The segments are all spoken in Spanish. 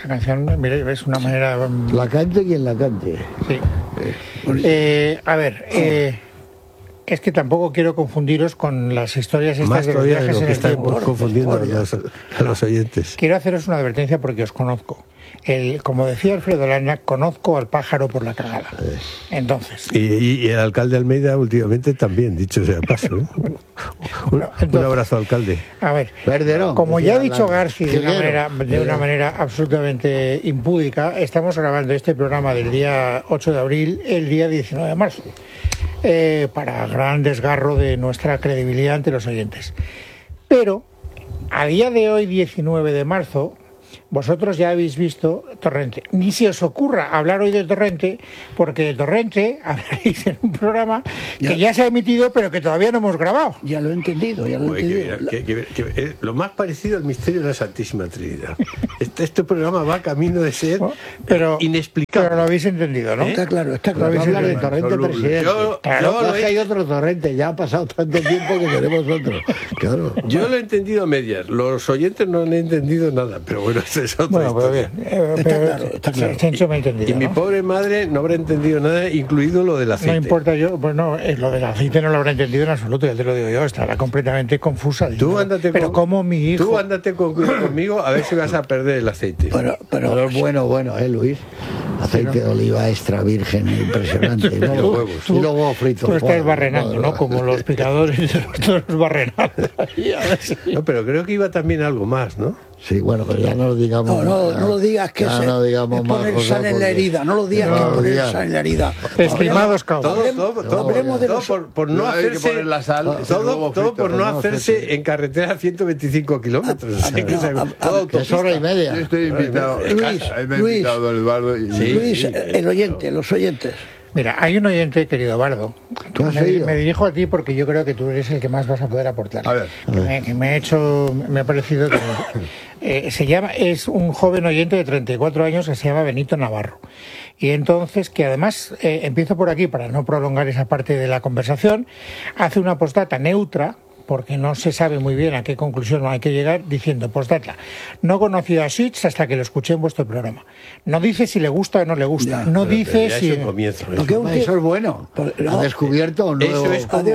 esta canción, mire, es una manera... La cante quien la cante. Sí. A ver, es que tampoco quiero confundiros con las historias estas Más de los todavía viajes de lo en que el tiempo. estamos confundiendo a los oyentes. Quiero haceros una advertencia porque os conozco. Como decía Alfredo Landa, conozco al pájaro por la cagada. Entonces... Y el alcalde Almeida últimamente también, dicho sea paso. Un abrazo, alcalde. A ver, Verderón, como ya ha dicho Landa. Garci de una manera absolutamente impúdica, estamos grabando este programa del día 8 de abril, el día 19 de marzo, para gran desgarro de nuestra credibilidad ante los oyentes. Pero, a día de hoy, 19 de marzo... Vosotros ya habéis visto Torrente. Ni se os ocurra hablar hoy de Torrente, porque de Torrente hablaréis en un programa que ya se ha emitido, pero que todavía no hemos grabado. Ya lo he entendido, ya lo he entendido. Lo más parecido al misterio de la Santísima Trinidad. Este programa va camino de ser inexplicable. Pero lo habéis entendido, ¿no? Está claro. Hablar de Torrente, presidente. Hay otro Torrente, ya ha pasado tanto tiempo que tenemos otro. Claro. Yo lo he entendido a medias. Los oyentes no han entendido nada, pero bueno, es otra bueno, pero historia. bien. Está claro. Chencho me ha entendido. Y mi pobre madre no habrá entendido nada, incluido lo del aceite. No importa yo, pues no, lo del aceite no lo habrá entendido en absoluto, ya te lo digo yo, estará completamente confusa. Pero como mi hijo... Tú ándate conmigo a ver si vas a perder el aceite. Pero bueno, Luis. Aceite de oliva extra virgen, impresionante. Y los huevos fritos. Tú estás barrenando, ¿no? Como los picadores de los toros barrenando. No, pero creo que iba también algo más, ¿no? Sí, bueno, pero ya no lo digamos. No lo digas que es poner sal en la herida. No lo digas que es poner sal en la herida. Estimados cabos. Todo por no hacerse todo por no hacerse en carretera a 125 kilómetros. Es hora y media. Yo estoy invitado. Luis, don Eduardo. Luis, el oyente, los oyentes. Mira, hay un oyente, querido Bardo. Me dirijo a ti porque yo creo que tú eres el que más vas a poder aportar. A ver. Me ha parecido que es un joven oyente de 34 años que se llama Benito Navarro. Y entonces, que además, empiezo por aquí para no prolongar esa parte de la conversación, hace una postdata neutra, porque no se sabe muy bien a qué conclusión hay que llegar, diciendo, postdata, no conocí a Sitch hasta que lo escuché en vuestro programa. No dice si le gusta o no le gusta. No dice si... Eso es bueno. ¿Ha descubierto un nuevo...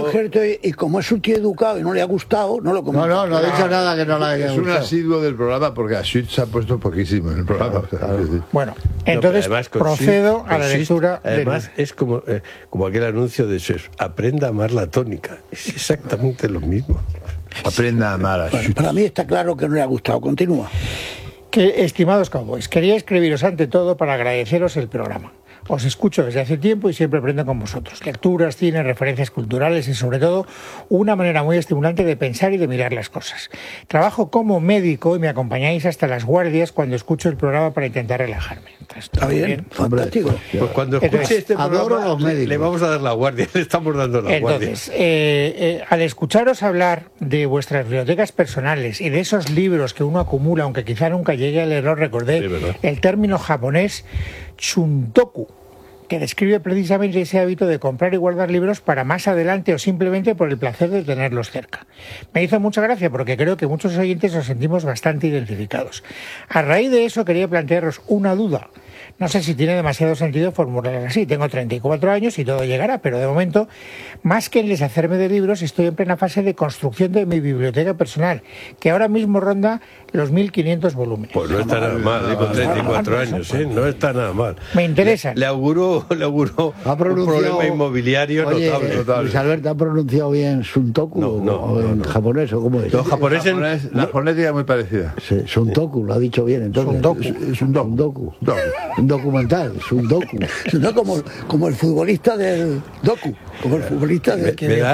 Y como es un tío educado y no le ha gustado, no lo comenta. No ha dicho nada que no le haya gustado. Es un asiduo del programa porque a Sitch se ha puesto poquísimo en el programa. Bueno, entonces procedo a la lectura. Además, es como aquel anuncio de Sitch, aprenda a amar la tónica. Es exactamente lo mismo. Aprenda a amar a Sitch. Para mí está claro que no le ha gustado. Continúa. Estimados cowboys, quería escribiros ante todo para agradeceros el programa. Os escucho desde hace tiempo y siempre aprendo con vosotros. Lecturas, cine, referencias culturales y sobre todo una manera muy estimulante de pensar y de mirar las cosas. Trabajo como médico y me acompañáis hasta las guardias cuando escucho el programa para intentar relajarme. Está bien, fantástico. Pues cuando escuche este programa le vamos a dar la guardia, le estamos dando la guardia. Entonces, al escucharos hablar de vuestras bibliotecas personales y de esos libros que uno acumula, aunque quizá nunca llegue al error, recordé el término japonés chuntoku, que describe precisamente ese hábito de comprar y guardar libros para más adelante o simplemente por el placer de tenerlos cerca. Me hizo mucha gracia porque creo que muchos oyentes nos sentimos bastante identificados. A raíz de eso quería plantearos una duda. No sé si tiene demasiado sentido formularla así. Tengo 34 años y todo llegará, pero de momento, más que en deshacerme de libros, estoy en plena fase de construcción de mi biblioteca personal, que ahora mismo ronda los 1.500 volúmenes. Pues no está nada mal, con 34 años, no está nada mal. Me interesa. Le auguró un problema inmobiliario notable. Luis Alberto, ¿ha pronunciado bien Shuntoku o en japonés o cómo es? Los japoneses, la fonética es muy parecida. Sí, Shuntoku, lo ha dicho bien. Entonces, Shuntoku. Un documental, Shuntoku. Como el futbolista del Doku. Como el futbolista del...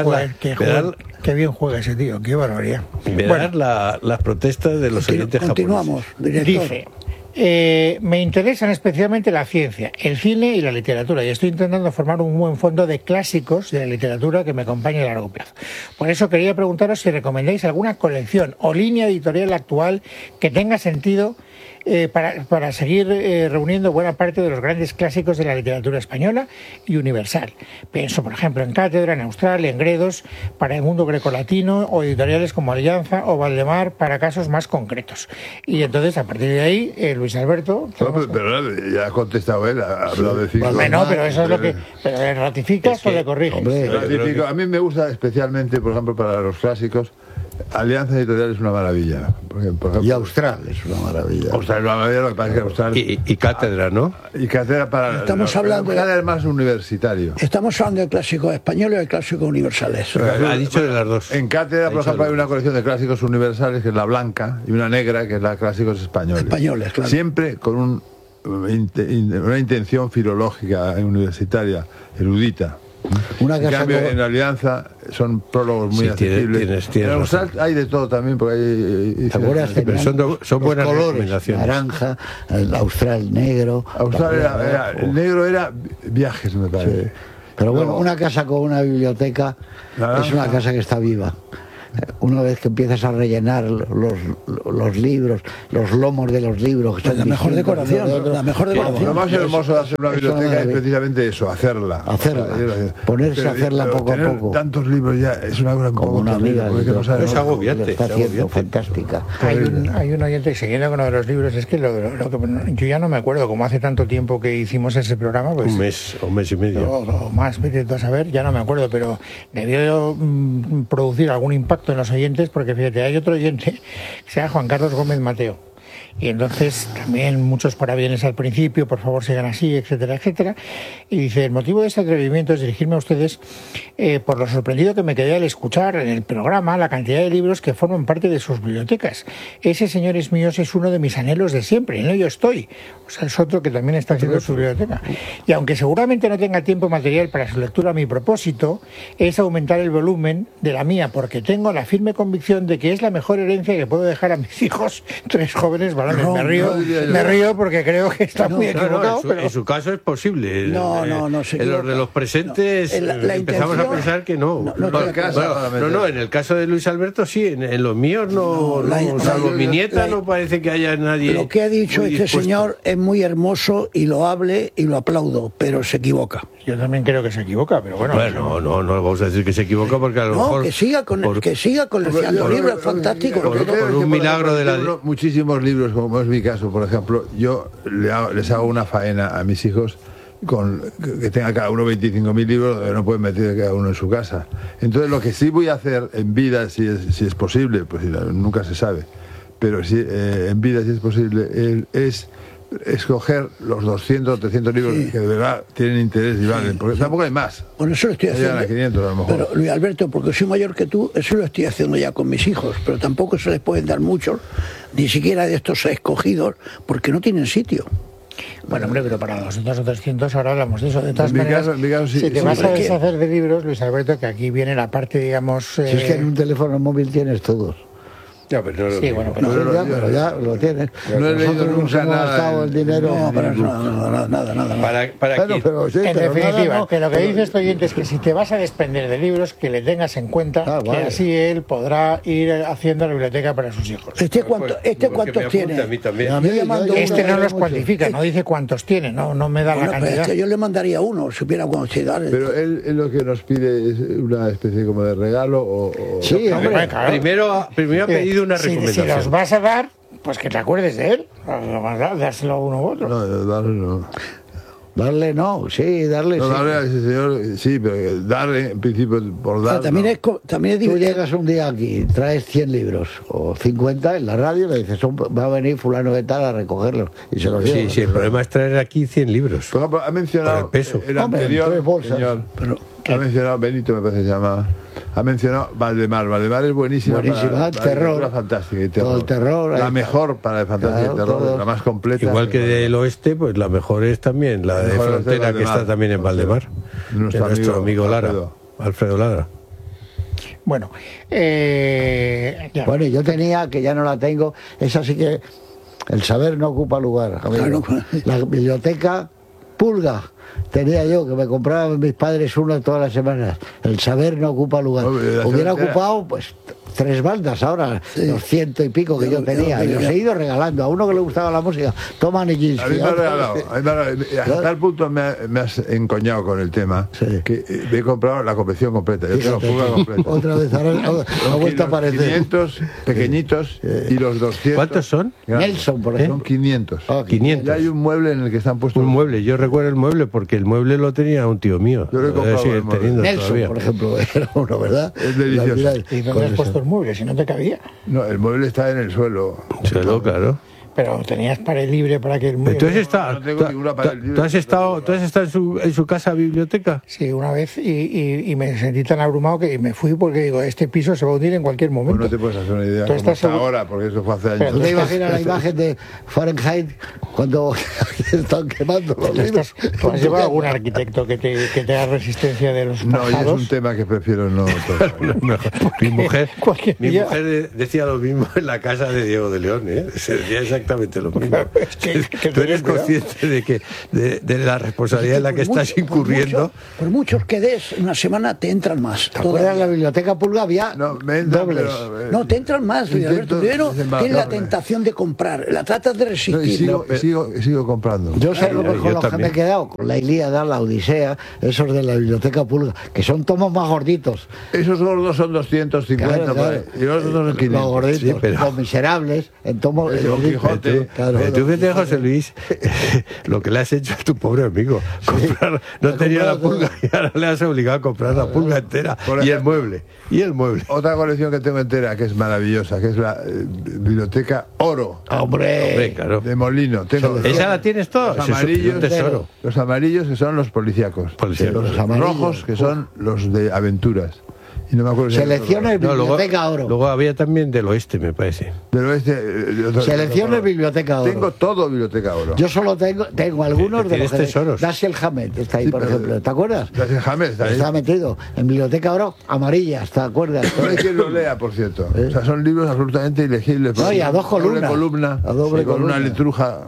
Qué bien juega ese tío, qué barbaridad. Las protestas de los oyentes japoneses. Continuamos, director. Dice, me interesan especialmente la ciencia, el cine y la literatura, y estoy intentando formar un buen fondo de clásicos de la literatura que me acompañe a largo plazo. Por eso quería preguntaros si recomendáis alguna colección o línea editorial actual que tenga sentido para seguir reuniendo buena parte de los grandes clásicos de la literatura española y universal. Pienso, por ejemplo, en Cátedra, en Austral, en Gredos, para el mundo grecolatino, o editoriales como Alianza o Valdemar para casos más concretos. Y entonces, a partir de ahí, Luis Alberto... Pero ya ha contestado él, ha hablado de 5 años. No, pero eso es lo que... ¿Pero le ratificas o le corriges? A mí me gusta especialmente, por ejemplo, para los clásicos, Alianza Editorial es una maravilla. Porque, por ejemplo, y Austral es una maravilla. Austral es una maravilla, lo que pasa es que Austral... Y Cátedra, ¿no? Y Cátedra para... Estamos hablando de más universitario. Estamos hablando de clásicos españoles y de clásicos universales. Ha dicho de las dos. En Cátedra, por ejemplo, hay una colección de clásicos universales, que es la blanca, y una negra, que es la clásicos españoles. Españoles, claro. Siempre con una intención filológica universitaria, erudita. En cambio, en Alianza son prólogos muy accesibles. En Austral hay de todo también, porque hay... son buenas colores, recomendaciones. naranja, el Austral negro. Austral el negro era Viajes, me parece. Sí. Pero bueno, una casa con una biblioteca es una casa que está viva. Una vez que empiezas a rellenar los libros, los lomos de los libros, que la mejor decoración, Lo más hermoso de hacer una biblioteca es precisamente eso, hacerla, ponerse a hacerla poco a poco. Tantos libros ya es una cosa como una amiga, es agobiante, está haciendo fantástica. Hay un oyente, siguiendo con uno de los libros, es que yo ya no me acuerdo, como hace tanto tiempo que hicimos ese programa, pues un mes y medio o más, vete a saber, ya no me acuerdo, pero debió producir algún impacto en los oyentes, porque fíjate, hay otro oyente que se llama Juan Carlos Gómez Mateo, y entonces también muchos parabienes al principio, por favor sigan así, etcétera, etcétera, y dice: el motivo de este atrevimiento es dirigirme a ustedes por lo sorprendido que me quedé al escuchar en el programa la cantidad de libros que forman parte de sus bibliotecas. Ese, señores míos, es uno de mis anhelos de siempre, en ello estoy. O sea, es otro que también está haciendo su biblioteca. Y aunque seguramente no tenga tiempo material para su lectura, mi propósito es aumentar el volumen de la mía, porque tengo la firme convicción de que es la mejor herencia que puedo dejar a mis hijos, 3 jóvenes varones. Me río porque creo que está muy equivocado. Pero en su caso es posible. En los de los presentes empezamos a pensar que no. En el caso de Luis Alberto sí, en los míos no, salvo mi nieta, no parece que haya nadie. Lo que ha dicho este señor es muy hermoso y loable y lo aplaudo, pero se equivoca. Yo también creo que se equivoca, pero bueno. Bueno, no vamos a decir que se equivoca, porque a lo mejor... que siga con los libros, es fantástico. Por un milagro de la... Muchísimos libros, como es mi caso, por ejemplo, yo les hago una faena a mis hijos con que tenga cada uno 25.000 libros, no pueden meter cada uno en su casa. Entonces, lo que sí voy a hacer en vida, si es posible, pues nunca se sabe, pero sí, en vida, si es posible, es escoger los 200 o 300 libros que de verdad tienen interés y valen, porque tampoco hay más. Bueno, eso lo estoy haciendo. A 500, a lo mejor. Pero, Luis Alberto, porque soy mayor que tú, eso lo estoy haciendo ya con mis hijos, pero tampoco se les pueden dar muchos, ni siquiera de estos escogidos, porque no tienen sitio. Bueno, hombre, pero para 200 o 300 ahora hablamos de eso. De todas maneras, si te vas a deshacer de libros, Luis Alberto, que aquí viene la parte, digamos... Si es que en un teléfono móvil tienes todos. Ya, pero sí, bueno, pero ya lo tienes. No he leído nunca nada. El dinero. No, para nada. En definitiva, que lo que dice este oyente es que si te vas a desprender de libros, que le tengas en cuenta que así él podrá ir haciendo la biblioteca para sus hijos. ¿Cuántos tiene? A mí también. Este no los cuantifica, no dice cuántos tiene, no me da la cantidad. Es que yo le mandaría uno, si hubiera cuantidad. Pero él lo que nos pide es una especie como de regalo o... Sí, hombre, claro. Primero ha pedido una recomendación. Si los vas a dar, pues que te acuerdes de él. Dárselo a uno u otro. No, darle no. Darle no, sí, darle no, sí. Darle a ese señor, sí, pero darle, en principio, por dar. También es Tú llegas un día aquí, traes 100 libros o 50 en la radio, le dices, va a venir fulano de tal a recogerlos y se los lleva. Sí, el problema es traer aquí 100 libros. Por ejemplo, ha mencionado el peso. El anterior señor, ha mencionado, Benito me parece que se llama, ha mencionado Valdemar. Valdemar es buenísima terror, fantástica y todo el terror, la mejor para el fantasía y terror, la más completa. Igual que del oeste, pues la mejor es también la de Frontera, que está también en Valdemar, nuestro amigo Lara, Alfredo Lara. Bueno, bueno, yo tenía, que ya no la tengo, esa sí que el saber no ocupa lugar, amigo. La biblioteca Pulga tenía yo, que me compraban mis padres uno todas las semanas. El saber no ocupa lugar. Hubiera ocupado, pues, 3 bandas ahora, los 100 y pico que yo tenía. Y los he ido regalando. A uno que le gustaba la música, toma Nijinsky. A mí me ha regalado. Hasta tal punto me has encoñado con el tema que me he comprado la colección completa. Yo tengo Pulga completa. Otra vez, ahora ha vuelto a aparecer. 500 pequeñitos y los 200. ¿Cuántos son? Nelson, por ejemplo. Son 500. 500. Y hay un mueble en el que están puestos. Un mueble, yo recuerdo el mueble porque el mueble lo tenía un tío mío. Yo lo he comprado el mueble. Nelson, todavía. por ejemplo, era uno, ¿verdad? Es delicioso. ¿Y dónde has puesto el mueble? Si no te cabía. No, el mueble está en el suelo. Suelo, claro. Pero tenías pared libre para que el mueble... Entonces No tengo ninguna pared libre. ¿Tú has estado en su casa biblioteca? Sí, una vez y me sentí tan abrumado que me fui porque digo, este piso se va a hundir en cualquier momento. Pues no te puedes hacer una idea ¿Tú cómo estás está seguro? ahora, porque eso fue hace años. ¿Tú te imaginas la imagen de Fahrenheit cuando están quemando los libros? ¿Tú has llevado algún arquitecto que te haga resistencia de los No, y es pájaros? un tema que prefiero no tocar. Mi mujer día- decía lo mismo en la casa de Diego de León, ¿eh? Se decía exactamente lo mismo. Es que Tú eres consciente de que de la responsabilidad en la que estás incurriendo. Por muchos que des, una semana te entran más. ¿Te acuerdas en la biblioteca Pulga había No, me entra, dobles? pero, No, te entran más, Luis Alberto. Primero tienes la tentación de comprar, la tratas de No, y resistir. sigo comprando. Yo sé lo yo con los que también. me he quedado, con la Ilíada, la Odisea, esos de la biblioteca Pulga, que son tomos más gorditos. Esos gordos son 250 Claro, por ahí, claro. y los otros son Los 500. gorditos, Sí, pero- los miserables, en tomos El Don Quijote. Claro. Tú fíjate, José Luis, lo que le has hecho a tu pobre amigo. Comprar, no tenía la pulga y ahora le has obligado a comprar la pulga entera. Por Y el ejemplo. mueble. Y el mueble. Otra colección que tengo entera, que es maravillosa, que es la biblioteca Oro Hombre, claro. de Molino. Tengo ¿Esa la tienes toda? los Ese es amarillos, un tesoro. los amarillos que son los policíacos. Policíacos. Los amarillos. rojos que son los de aventuras. Y no me acuerdo si Selecciones No, biblioteca Oro. luego había también del oeste, me parece. del oeste. Selecciones biblioteca Oro. Tengo todo biblioteca Oro. Yo solo tengo algunos de los ¿Tienes tesoros? Dashiell Hammett está ahí, Sí, por pero- ejemplo. ¿Te acuerdas? Gracias, James, está ahí. Está metido en biblioteca Oro amarillas, ¿te acuerdas? No hay quien lo lea, por cierto. O sea, son libros absolutamente ilegibles. No, y a dos columnas. Doble columna. A doble y con columna. una letruja.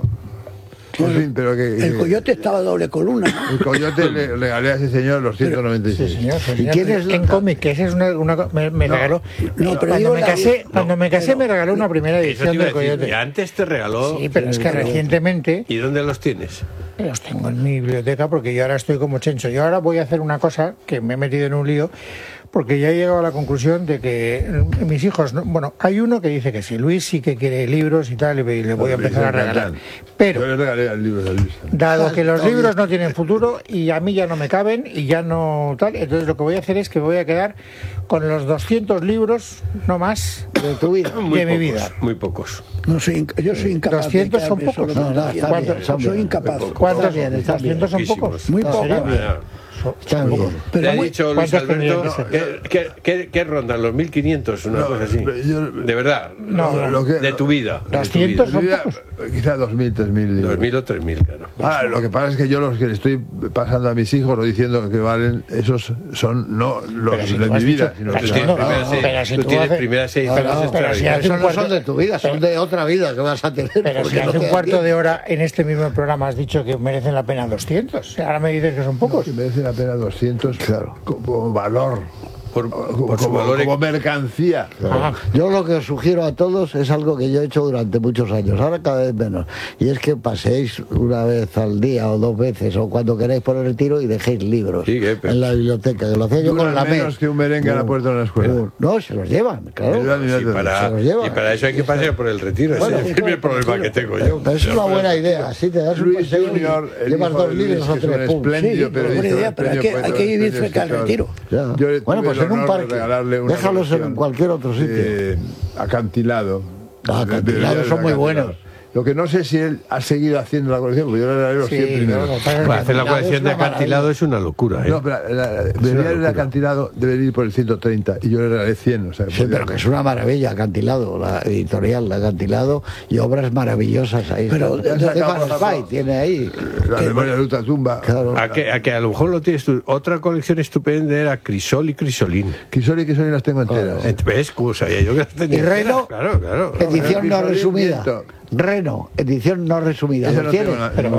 En fin, pero El coyote estaba doble columna, ¿no? El coyote le regalé a ese señor los 196. Sí, señor. ¿Y quién es en la- cómic? Que esa es me regaló. No, pero cuando digo me la- casé, me regaló una primera Eso te edición iba a del decir, Coyote. y antes te regaló. Sí, pero es que recientemente ¿Y dónde los tienes? los tengo en mi biblioteca porque yo ahora estoy como Chencho. Yo ahora voy a hacer una cosa que me he metido en un lío porque ya he llegado a la conclusión de que mis hijos, bueno, hay uno que dice que sí, Luis sí que quiere libros y tal, y le voy a empezar a regalar. Yo Pero, le regalé el libro de Luis. dado que los libros no tienen futuro y a mí ya no me caben y ya no tal, entonces lo que voy a hacer es que me voy a quedar con los 200 libros, no más, de tu vida. Muy de mi pocos, vida. Muy pocos. No soy yo soy incapaz. 200 de son quedarme pocos. solo con No, está 200. bien, son Soy bien. incapaz. ¿Cuántos? Está bien, está bien. 200 son Poquísimos. pocos. Muy ¿En pocos. serio? Está bien. Pero Te ha muy- dicho Luis ¿cuántos tendrían Alberto que que rondan los 1500, una cosa así. De verdad. No, lo que- de tu vida. de tu 200 vida. son Vida, pocos. quizá 2000, 3000 libros. 2000 o 3000, claro. Ah, lo que pasa es que yo los que le estoy pasando a mis hijos o diciendo que valen, esos son no los Pero si de tú mi has vida, dicho- sino pero que Tú si son- tienes no, primeras seis. pero si Tú tú tienes haces- primeras seis No, fases no, pero si extraordinarias. haces esos un no son cuarto- de tu vida, son de otra vida que vas a tener. Pero porque si hace no un te da cuarto tiempo. de hora en este mismo programa has dicho que merecen la pena 200. Ahora me dices que son pocos. que merece la pena 200 como valor, Por como, su valor como mercancía. Ajá. Yo lo que os sugiero a todos es algo que yo he hecho durante muchos años, ahora cada vez menos, y es que paséis una vez al día o 2 veces o cuando queráis por el retiro y dejéis libros Sí, pero- en la biblioteca, que lo hacía yo Duran con la menos MES. que un merengue a la puerta de una escuela. No, se los llevan, claro. Ayuda, Y para, Se los lleva. y para eso hay que pasar por el retiro. Ese es el primer problema que tengo yo. Pero es una buena idea, así te das un Luis paseo Junior, y el llevas hijo 2 de Luis, libros o que es un 3 pum. espléndido Sí, periodista, buena idea, pero hay espléndido que vivir poeta, cerca del escritor. retiro. Ya. Yo tuve Bueno, pues el en un honor de parque, regalarle una déjalos en colección, cualquier otro sitio. Acantilado. Acantilados son muy buenos. Lo que no sé si él ha seguido haciendo la colección, porque yo le regalé los 100 Sí, primeros. no, pasa es Bueno, que- hacer la colección de es una acantilado es una locura, ¿eh? No, pero debería el acantilado debe ir por el 130 y yo le regalé 100. O sea, Sí, pero que es una maravilla, Acantilado, la editorial, Acantilado, y obras maravillosas ahí. Pero Stefan sacamos- Zweig tiene ahí. La memoria de Ultratumba. Claro. A que a lo mejor lo tienes tú. Otra colección estupenda era Crisol y Crisolín. Quisori que son las tengo enteras. ¿Ves? ¿Cómo sabía yo que las tenía? ¿Y Reino? Claro, claro. Edición no Crisolín, resumida. viento. Reno, edición no resumida. ¿Lo tiene? Pero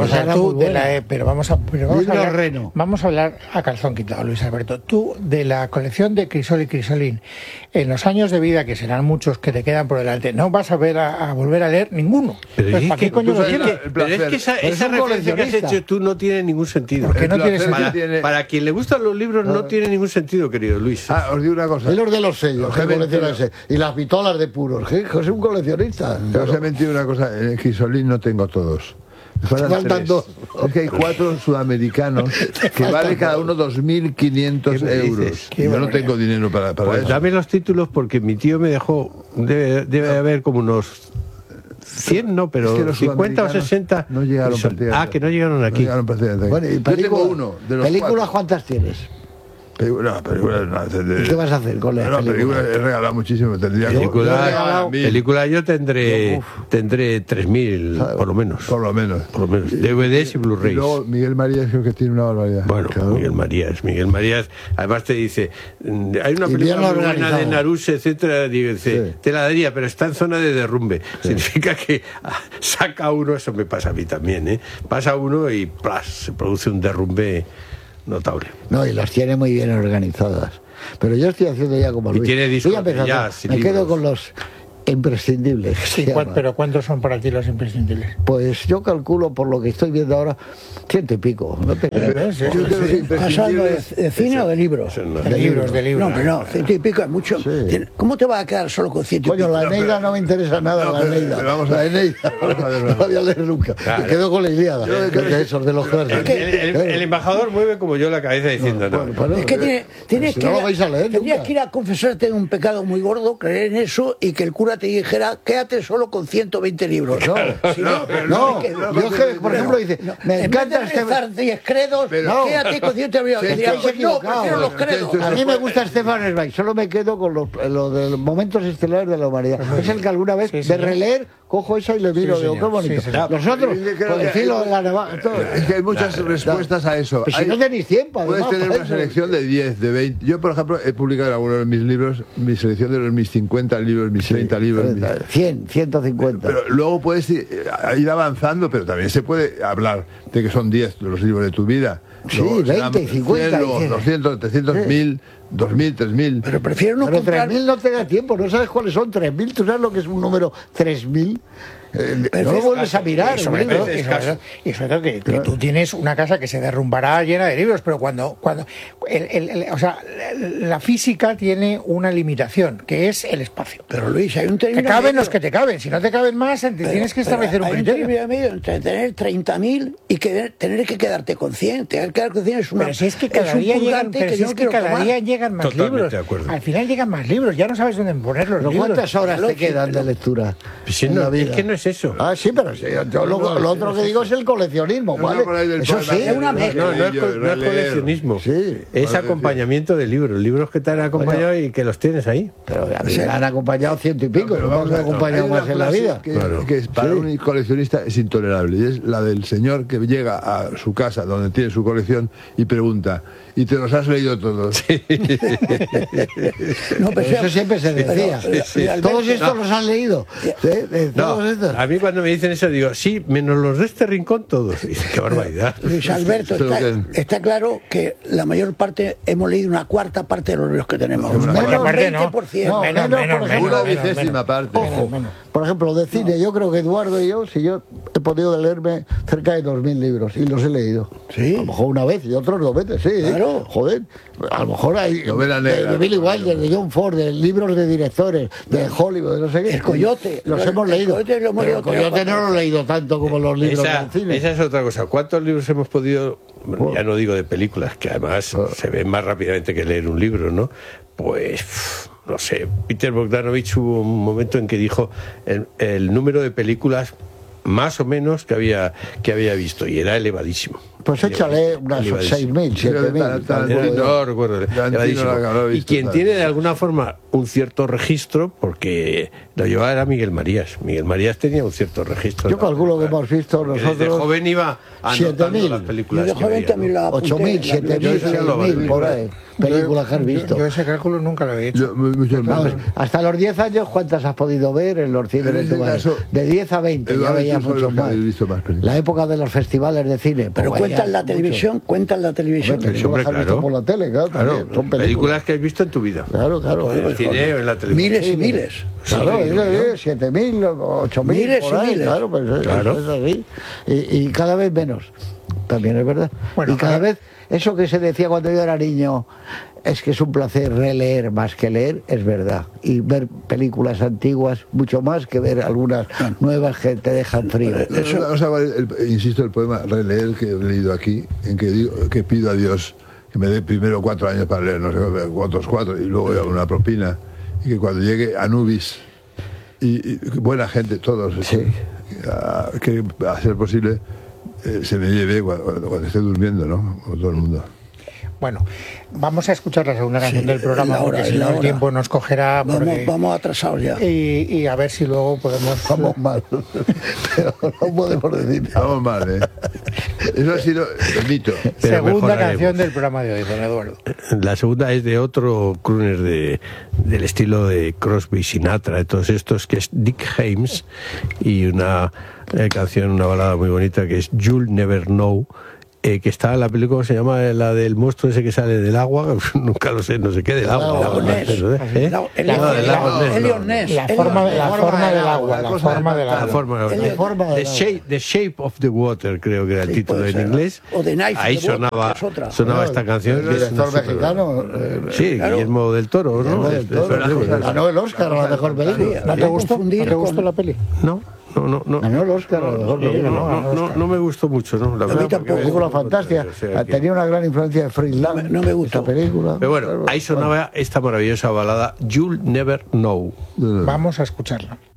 vamos a hablar a calzón quitado, Luis Alberto. Tú, de la colección de Crisol y Crisolín, en los años de vida, que serán muchos que te quedan por delante, no vas a volver a leer ninguno. Pero pues, ¿para qué coño lo tienes? Pero es que esa referencia que has hecho tú no tiene ningún sentido. ¿Por qué no tiene sentido? Para quien le gustan los libros no tiene ningún sentido, querido Luis. Os digo una cosa. Es los de los sellos, que colecciona ese. Y las pistolas de puros, que es un coleccionista. Os he mentido una cosa, en Crisolín no tengo todos. Faltan 3. Es que hay 4 sudamericanos que vale cada uno 2.500 euros. Yo no tengo dinero para pues eso. Dame los títulos porque mi tío me dejó, debe haber como unos 100, no, pero es que 50 o 60 no llegaron. Que no llegaron aquí. Bueno, y yo tengo uno de los ¿películas 4. ¿Cuántas tienes? Películas ¿Qué vas a hacer con las películas? He regalado muchísimo. Película yo tendré 3.000 por lo menos. Por lo menos. DVDs y Blu-rays. Luego Miguel Marías creo que tiene una barbaridad. Bueno, claro. Miguel Marías además te dice, hay una película muy buena de Naruse, etcétera, dice, te la daría, pero está en zona de derrumbe. Significa que saca uno, eso me pasa a mí también, pasa uno y ¡plas! Se produce un derrumbe notable. No, y las tiene muy bien organizadas. Pero yo estoy haciendo ya como Luis. Y tiene discos me quedo con los imprescindibles. Sí, pero ¿cuántos son para ti los imprescindibles? Pues yo calculo, por lo que estoy viendo ahora, 100 y pico. ¿No te ¿Estás hablando de cine o de libros? De libros. No, pero no, 100 y pico es mucho. Sí. ¿Cómo te vas a quedar solo con 100 y pico? Coño, la Eneida no me interesa nada, la Eneida. La Eneida no la voy a leer nunca. Me quedo con la Ilíada, esos de los clases. El embajador mueve como yo la cabeza diciendo no. Es que tienes que... No lo vais a leer nunca. Tendrías que ir a confesarte de un pecado muy gordo, creer en eso y que el cura te dijera, quédate solo con 120 libros. Yo que, por ejemplo, dice, me encanta rezar 10 credos, quédate con 120 libros. No, prefiero los credos. A mí me gusta Stefan Zweig, solo me quedo con lo de los momentos estelares de la humanidad. Es el que alguna vez, de releer, cojo eso y le miro, digo, qué bonito. Nosotros, por el filo de la navaja. Es que hay muchas respuestas a eso. Si no tenéis tiempo, puedes tener una selección de 10, de 20. Yo, por ejemplo, he publicado en algunos de mis libros mi selección de mis 50 libros, mis 30 libros. 100, 150. Pero luego puedes ir avanzando, pero también se puede hablar de que son 10 los libros de tu vida. Sí, luego 20, 50. 100, 200, 300, 1000, 2000, 3000. Pero prefiero no comprar... 3000 no te da tiempo, no sabes cuáles son 3000. ¿Tú sabes lo que es un número 3000? No lo vuelves a mirar. Y sobre todo que tú tienes una casa que se derrumbará llena de libros, pero cuando la física tiene una limitación, que es el espacio. Pero Luis, hay un término... Te caben los que te caben, si no te caben más, tienes que establecer un criterio. Hay un término entre tener 30.000 y tener que quedarte con 100. Tener que quedar con 100 es una... Pero si es que cada día llegan más libros. Al final llegan más libros, ya no sabes dónde ponerlos. ¿Cuántas horas te quedan de lectura? Es que no es eso. Sí, pero yo lo otro que digo es el coleccionismo, ¿vale? Eso sí, es una mezcla. No es coleccionismo. Es acompañamiento de libros que te han acompañado y que los tienes ahí. Pero a mí me han acompañado 100 y pico, no me han acompañado más en la vida. Que para un coleccionista es intolerable, y es la del señor que llega a su casa donde tiene su colección y pregunta, ¿y te los has leído todos? No, pero eso siempre se decía. ¿Todos estos los han leído? A mí cuando me dicen eso digo, sí, menos los de este rincón todos. Y qué barbaridad. Luis Alberto, está claro que la mayor parte hemos leído una cuarta parte de los libros que tenemos. Una parte no. Menos, una 20ª parte. Ojo, por ejemplo, de cine, yo creo que Eduardo y yo he podido leerme cerca de 2000 libros y los he leído. Sí. A lo mejor una vez y otros 2 veces, sí. Claro. Joder, a lo mejor hay de Billy Wilder, de John Ford, de libros de directores, de Hollywood, de no sé qué. El Coyote. Los hemos leído. El Coyote no lo he leído tanto como los libros del cine. Esa es otra cosa. ¿Cuántos libros hemos podido, ya no digo de películas, que además se ven más rápidamente que leer un libro, ¿no? Pues, no sé, Peter Bogdanovich hubo un momento en que dijo el número de películas más o menos que había visto, y era elevadísimo. Pues échale unas 6.000, 7.000. No recuerdo. Y quien tiene de alguna forma un cierto registro, porque lo llevaba era Miguel Marías. Miguel Marías tenía un cierto registro. Yo calculo que hemos visto nosotros. De joven iba anotando las películas. De joven también la 8.000, 7.000, 6.000 por ahí. Películas que has visto. Yo ese cálculo nunca lo he hecho. Hasta los 10 años, ¿cuántas has podido ver en los cines de tu barrio? De 10 a 20, ya veías mucho más. La época de los festivales de cine. Pero cuentan la televisión, Películas que has visto por la tele, claro. Son películas que has visto en tu vida. Claro. En el cine o en la televisión. Miles y miles. Claro, 7.000, 8.000, miles por ahí, y miles. Claro, es así. Y cada vez menos, también es verdad. Bueno, y cada vez, eso que se decía cuando yo era niño, es que es un placer releer más que leer, es verdad. Y ver películas antiguas, mucho más que ver algunas nuevas que te dejan frío. Insisto, el poema releer que he leído aquí, en que digo que pido a Dios que me dé primero 4 años para leer, no sé, otros 4, y luego una propina, y que cuando llegue Anubis y buena gente, todos, que a ser posible se me lleve cuando esté durmiendo, ¿no? Como todo el mundo. Bueno, vamos a escuchar la segunda canción del programa, porque si no el tiempo nos cogerá. Vamos atrasados ya. Y a ver si luego podemos... Vamos mal, pero no podemos decir. Vamos mal, ¿eh? Eso ha sido el mito. Segunda canción del programa de hoy, don Eduardo. La segunda es de otro crooner del estilo de Crosby, Sinatra, de todos estos, que es Dick James, y una canción, una balada muy bonita que es You'll Never Know, que está en la película, se llama la del monstruo ese que sale del agua, nunca lo sé, no sé qué, del agua. La forma del agua. The Shape of the Water, creo que era el título en inglés. O The Knife. Ahí sonaba esta canción. El director mexicano. Sí, Guillermo del Toro, ¿no? Ganó el Oscar a la mejor película. ¿No te gustó la peli? No. Ganó el Oscar a la mejor película. No me gustó mucho, ¿no? La verdad, película fantástica. Tenía una gran influencia de Friedland. No me gusta esta película. Pero bueno, ahí sonaba esta maravillosa balada You'll Never Know. Vamos a escucharla.